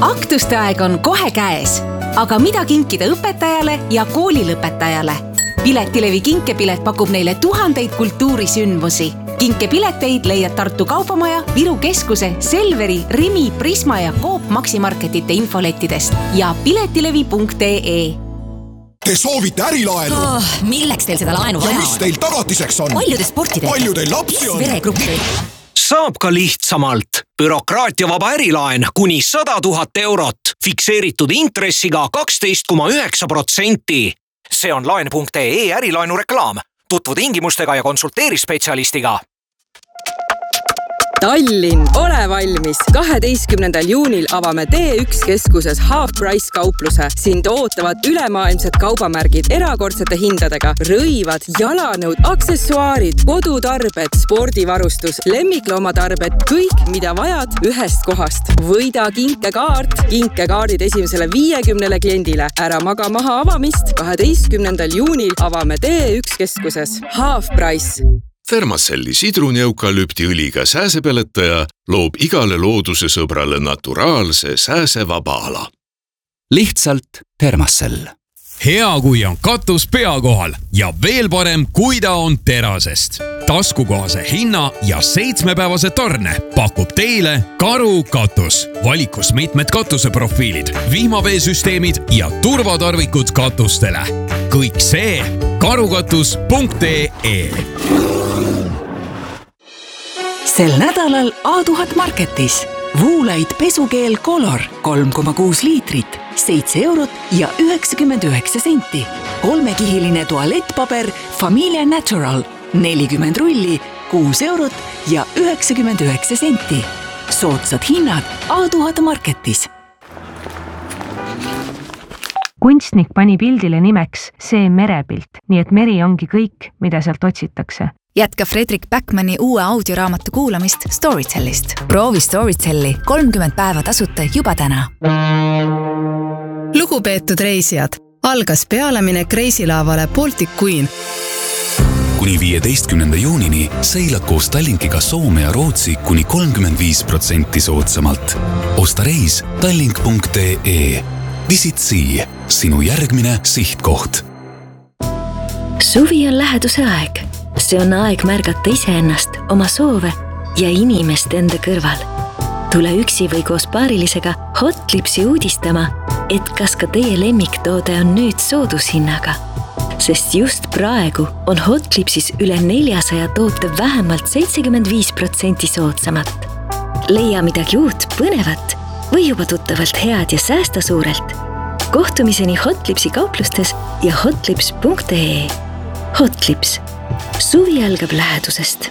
Aktuste aeg on kohe käes, aga mida kinkida õpetajale ja koolilõpetajale? Piletilevi kinkepilet pakub neile tuhandeid kultuurisündmusi. Kinkepileteid leiad Tartu Kaubamaja, Viru Keskuse, Selveri, Rimi, Prisma ja Coop Maximarketite infolettidest ja piletilevi.ee. Te soovite ärilaenu? Milleks teil seda laenu vaja on? Ja mis teil tagatiseks on? Palju te sporti teete? Palju teil lapsi on? Veregruppi. Saab ka lihtsamalt. Bürokraatiavaba ärilaen kuni 100 000 eurot. Fikseeritud intressiga 12,9%. See on laen.ee ärilaenu reklaam. Tutvu tingimustega ja konsulteeri spetsialistiga. Tallinn, ole valmis! 12. juunil avame T1 keskuses Half Price kaupluse. Sind ootavad ülemaailmsed kaubamärgid erakordsete hindadega. Rõivad, jalanõud, aksessuaarid, kodutarbed, spordivarustus, lemmikloomatarbed, kõik, mida vajad ühest kohast. Võida kinkekaart. Kinkekaardid esimesele 50 kliendile. Ära maga maha avamist. 12. juunil avame T1 keskuses Half Price. Thermacelli sidruneukalüptiõliga sääsepeletaja loob igale looduse sõbrale naturaalse sääsevaba ala. Lihtsalt Thermacell. Hea, kui on katus pea kohal ja veel parem, kui ta on terasest. Taskukohase hinna ja 7-päevase tarne pakub teile Karu katus. Valikus mitmed katuseprofiilid, vihmaveesüsteemid ja turvatarvikud katustele. Kõik see karukatus.ee. Sel nädalal A1000 Marketis. Voolaid pesukeel Color 3,6 liitrit, 7 eurot ja 99 senti. 3-kihiline tualettpaber Familia Natural 40 rulli, 6 eurot ja 99 senti. Soodsad hinnad A1000 Marketis. Kunstnik pani pildile nimeks see merepilt, nii et meri ongi kõik, mida sealt otsitakse. Jätka Fredrik Backmani uue audioraamatu kuulamist Storytellist. Proovi Storytelli 30 päeva tasuta juba täna. Lugupeetud reisijad, algas pealeminek reisilaavale Baltic Queen. Kuni 15. juunini seilad koos Tallinkiga Soome ja Rootsi kuni 35% soodsamalt. Osta reis tallink.ee. Visit Sea, sinu järgmine sihtkoht. Suvi on läheduse aeg. See on aeg märgata iseennast, oma soove ja inimest enda kõrval. Tule üksi või koos paarilisega Hotlipsi uudistama, et kas ka teie lemmiktoode on nüüd soodushinnaga. Sest just praegu on Hotlipsis üle 400 toote vähemalt 75% soodsamat. Leia midagi uut, põnevat või juba tuttavalt head ja säästa suurelt. Kohtumiseni Hotlipsi kauplustes ja hotlips.ee. Hotlips. Suvi algab lähedusest.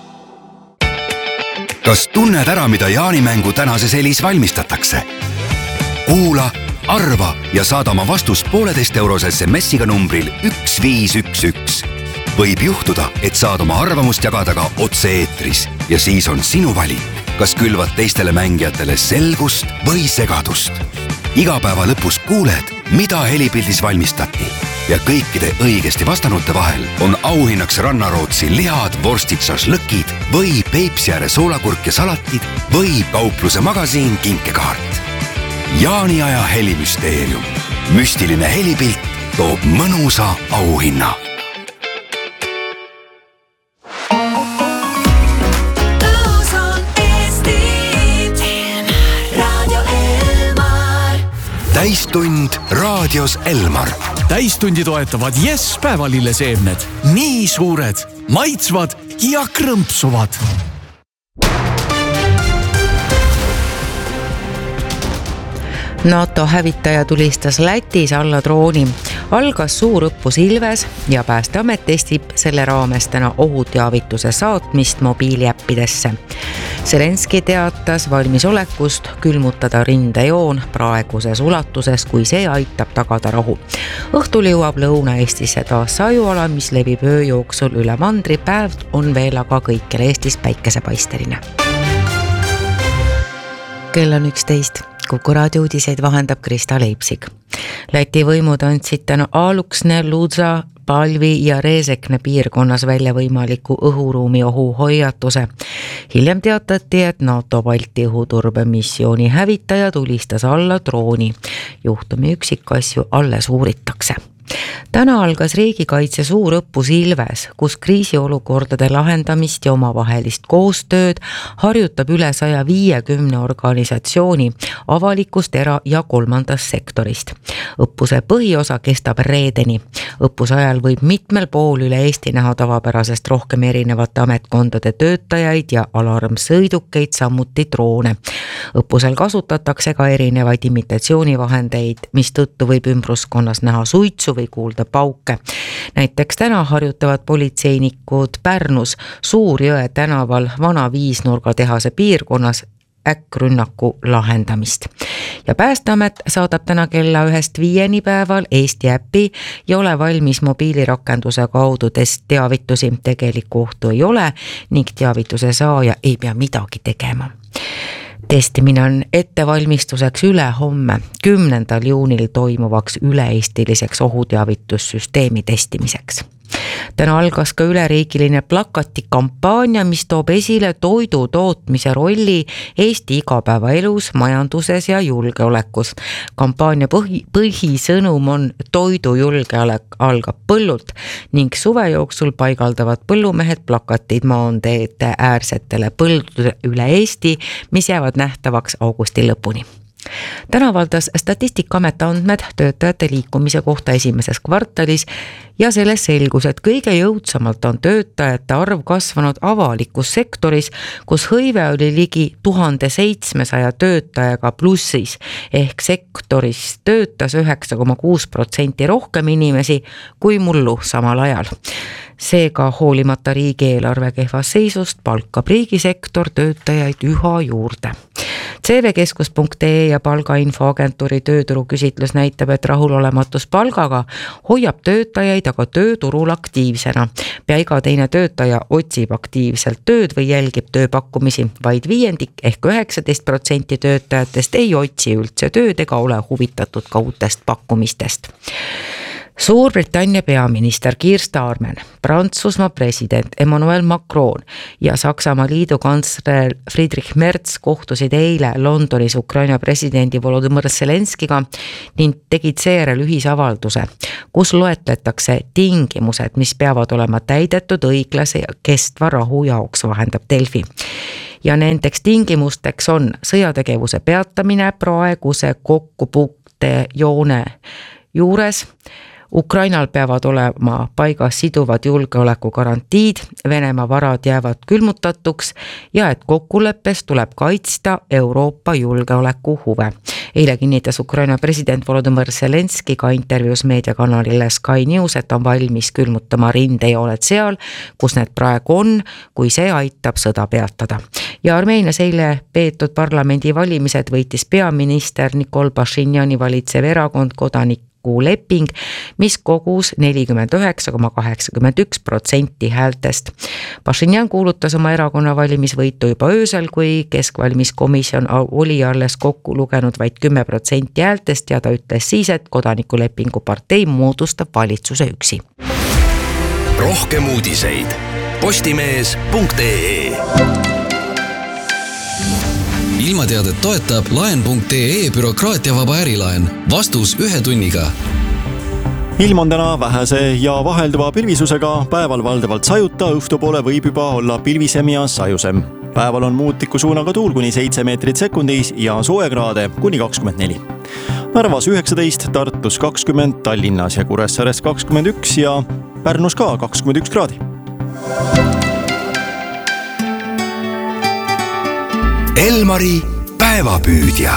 Kas tunned ära, mida jaanimängu tänases Elis valmistatakse? Kuula, arva ja saada oma vastus 1,5 eurose SMS-iga numbril 1511. Võib juhtuda, et saad oma arvamust jagada ka otse-eetris ja siis on sinu valik, kas külvad teistele mängijatele selgust või segadust. Iga päeva lõpus kuuled, mida helipildis valmistati ja kõikide õigesti vastanute vahel on auhinnaks Rannarootsi lihad, vorstid, šašlõkid või Peipsiääre soolakurk ja salatid või kaupluse magasiin kinkekaart. Jaaniaja helimüsteerium. Müstiline helipilt toob mõnusa auhinna. Täistund raadios Elmar. Täistundi toetavad Yes päevalilleseemned. Nii suured, maitsvad ja krõmpsuvad. NATO hävitaja tulistas Lätis alla drooni. Algas suur õppus Ilves ja Päästeamet testib selle raames täna ohuteavituse saatmist mobiiliäppidesse. Zelenski teatas valmisolekust külmutada rindejoon praeguses ulatuses, kui see aitab tagada rahu. Õhtul jõuab Lõuna-Eestisse taas sajuala, mis levib ööjooksul üle mandri. Päev on veel aga kõikjal Eestis päikesepaisteline. Kell on 11. Kuku raadio uudiseid vahendab Krista Leipsig. Läti võimud andsid täna Aluksne Ludza Palvi ja Reesekne piirkonnas välja võimaliku õhuruumi ohu hoiatuse. Hiljem teatati, et NATO Balti õhuturbemissiooni hävitaja tulistas alla drooni. Juhtumi üksikasju alles uuritakse. Täna algas riigikaitse suurõppus Ilves, kus kriisiolukordade lahendamist ja omavahelist koostööd harjutab üle 150 organisatsiooni avalikust era- ja kolmandast sektorist. Õppuse põhiosa kestab reedeni. Õppuse ajal võib mitmel pool üle Eesti näha tavapärasest rohkem erinevate ametkondade töötajaid ja alarmsõidukeid, samuti droone. Õppusel kasutatakse ka erinevaid imitatsioonivahendeid, mis tõttu võib ümbruskonnas näha suitsu või kuulda pauke. Näiteks täna harjutavad politseinikud Pärnus Suurjõe tänaval Vana Viisnurga tehase piirkonnas äkkrünnaku lahendamist. Ja Päästeamet saadab täna kella 1-5 päeval Eesti äppi ja ole valmis mobiilirakenduse kaudu teavitusi. Tegelikku ohtu ei ole ning teavituse saaja ei pea midagi tegema. Testimine on ettevalmistuseks ülehomme 10. juunil toimuvaks üle-eestiliseks ohuteavitussüsteemi testimiseks. Täna algas ka üleriigiline plakatikampaania, mis toob esile toidu tootmise rolli Eesti igapäevaelus, majanduses ja julgeolekus. Kampaania põhisõnum on toidujulgeolek algab põllult ning suve jooksul paigaldavad põllumehed plakatid maanteede äärsetele põldudele üle Eesti, mis jäävad nähtavaks augusti lõpuni. Täna valdas Statistikaamet andmed töötajate liikumise kohta esimeses kvartalis ja selles selgus, et kõige jõudsamalt on töötajate arv kasvanud avalikus sektoris, kus hõive oli ligi 1700 töötajaga plussis ehk sektoris töötas 9,6% rohkem inimesi kui mullu samal ajal. Seega hoolimata riigieelarve kehvast seisust palkab riigisektor töötajaid üha juurde. CVkeskus.ee ja palgainfoagentuuri tööturuküsitlus näitab, et rahulolematus palgaga hoiab töötajaid aga tööturul aktiivsena. Pea iga teine töötaja otsib aktiivselt tööd või jälgib tööpakkumisi. Vaid 5% ehk 19% töötajatest ei otsi üldse tööd ega ole huvitatud ka uutest pakkumistest. Suurbritannia peaminister Keir Starmer, Prantsusmaa president Emmanuel Macron ja Saksamaa liidukantsler Friedrich Merz kohtusid eile Londonis Ukraina presidendi Volodymyr Zelenskiga ning tegid seejärel ühisavalduse, kus loetletakse tingimused, mis peavad olema täidetud õiglase ja kestva rahu jaoks, vahendab Delfi. Ja nendeks tingimusteks on sõjategevuse peatamine praeguse kokkupuute joone juures. Ukrainal peavad olema paigas siduvad julgeoleku garantiid, Venemaa varad jäävad külmutatuks ja et kokkuleppes tuleb kaitsta Euroopa julgeoleku huve. Eile kinnitas Ukraina president Volodymyr Zelenski ka intervjuus meediakanalile Sky News, et on valmis külmutama rindejooned seal, kus need praegu on, kui see aitab sõda peatada. Ja Armeenias eile peetud parlamendivalimised võitis peaminister Nikol Pashinjani valitsev erakond Kodanik leping, mis kogus 49,81% häältest. Pashinjan kuulutas oma erakonna valimisvõitu juba öösel, kui keskvalimiskomisjon oli alles kokku lugenud vaid 10% häältest ja ta ütles siis, et Kodanikulepingu partei moodustab valitsuse üksi. Rohkem uudiseid postimees.ee. Ilmateadet toetab laen.ee bürokraatiavaba ärilaen. Vastus 1 tunniga. Ilm on täna vähese ja vahelduva pilvisusega, päeval valdavalt sajuta, õhtupoole võib juba olla pilvisem ja sajusem. Päeval on muutliku suunaga tuul kuni 7 meetrit sekundis ja soojakraade kuni 24. Narvas 19, Tartus 20, Tallinnas ja Kuressaares 21 ja Pärnus ka 21 kraadi. Elmari päevapüüdja.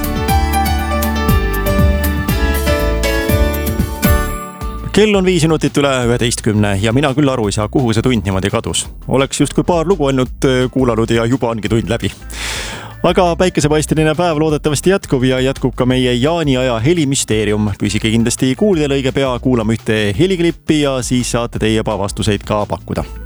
Kell on 5 minutit üle 11 ja mina küll aru ei saa, kuhu see tund niimoodi kadus. Oleks justkui paar lugu ainult kuulanud ja juba ongi tund läbi. Aga päikesepaisteline päev loodetavasti jätkub ja jätkub ka meie jaaniaja helimüsteerium. Püsige kindlasti kuuldel õige pea, kuulame ühte heliklippi ja siis saate teie juba vastuseid ka pakkuda.